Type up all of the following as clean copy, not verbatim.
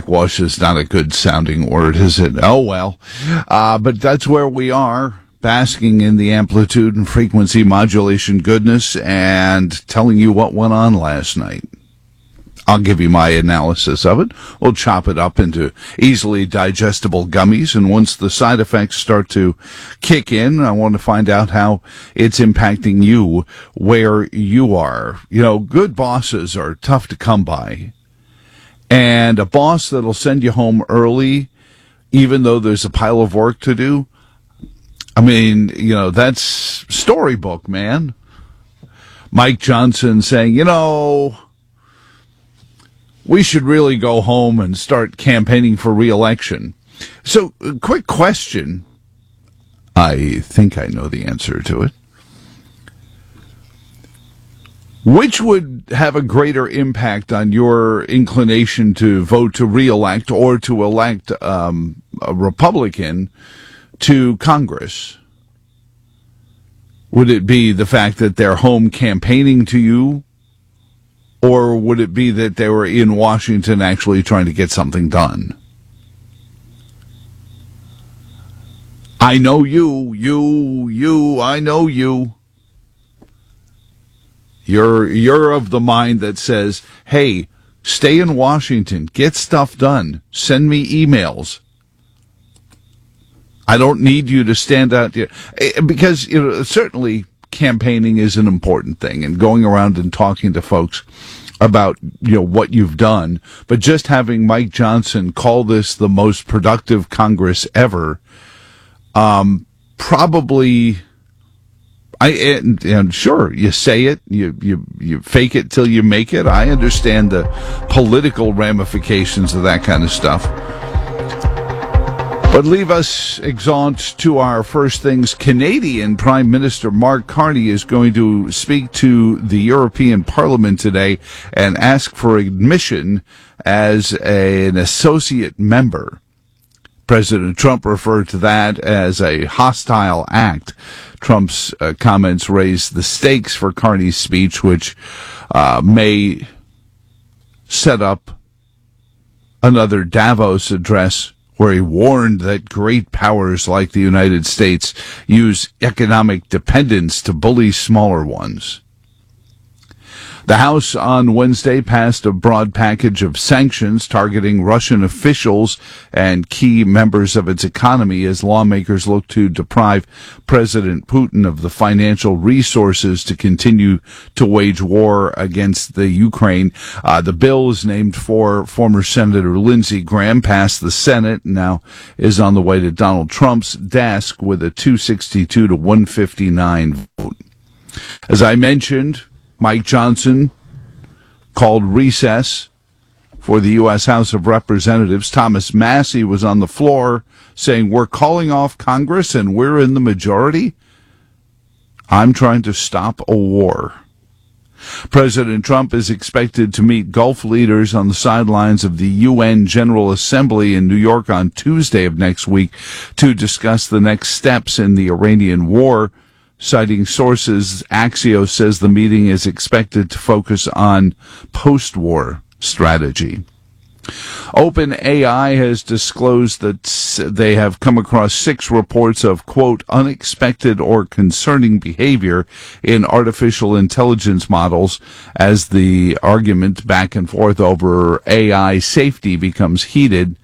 backwash is not a good sounding word, is it? Oh, well. But that's where we are, basking in the amplitude and frequency modulation goodness and telling you what went on last night. I'll give you my analysis of it. We'll chop it up into easily digestible gummies, and once the side effects start to kick in, I want to find out how it's impacting you where you are. You know, good bosses are tough to come by, and a boss that'll send you home early, even though there's a pile of work to do, I mean, you know, that's storybook, man. Mike Johnson saying, you know, we should really go home and start campaigning for re-election. So, quick question. I think I know the answer to it. Which would have a greater impact on your inclination to vote to re-elect or to elect a Republican to Congress? Would it be the fact that they're home campaigning to you? Or would it be that they were in Washington actually trying to get something done? I know I know you. You're of the mind that says, hey, stay in Washington, get stuff done, send me emails. I don't need you to stand out there. Because, you know, certainly campaigning is an important thing, and going around and talking to folks about, you know, what you've done. But just having Mike Johnson call this the most productive Congress ever, probably, and sure, you say it, you fake it till you make it. I understand the political ramifications of that kind of stuff. But leave us exeunt to our first things. Canadian Prime Minister Mark Carney is going to speak to the European Parliament today and ask for admission as an associate member. President Trump referred to that as a hostile act. Trump's comments raised the stakes for Carney's speech, which may set up another Davos address where he warned that great powers like the United States use economic dependence to bully smaller ones. The House on Wednesday passed a broad package of sanctions targeting Russian officials and key members of its economy as lawmakers look to deprive President Putin of the financial resources to continue to wage war against the Ukraine. The bill is named for former Senator Lindsey Graham, passed the Senate, and now is on the way to Donald Trump's desk with a 262 to 159 vote. As I mentioned, Mike Johnson called recess for the U.S. House of Representatives. Thomas Massie was on the floor saying, we're calling off Congress and we're in the majority. I'm trying to stop a war. President Trump is expected to meet Gulf leaders on the sidelines of the UN General Assembly in New York on Tuesday of next week to discuss the next steps in the Iranian war. Citing sources, Axios says the meeting is expected to focus on post-war strategy. OpenAI has disclosed that they have come across 6 reports of, quote, unexpected or concerning behavior in artificial intelligence models as the argument back and forth over AI safety becomes heated.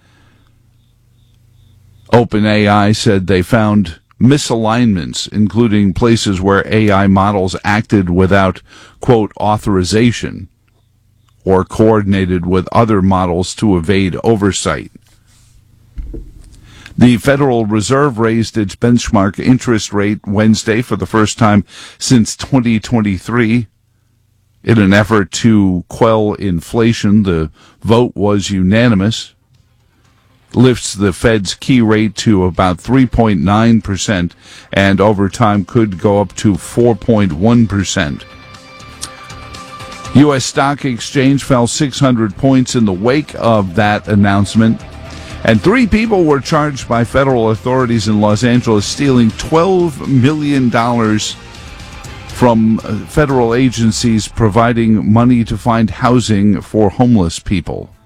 OpenAI said they found misalignments, including places where AI models acted without, quote, authorization or coordinated with other models to evade oversight. The Federal Reserve raised its benchmark interest rate Wednesday for the first time since 2023 in an effort to quell inflation. The vote was unanimous. Lifts the Fed's key rate to about 3.9% and over time could go up to 4.1%. U.S. Stock Exchange fell 600 points in the wake of that announcement, and 3 people were charged by federal authorities in Los Angeles stealing $12 million from federal agencies providing money to find housing for homeless people.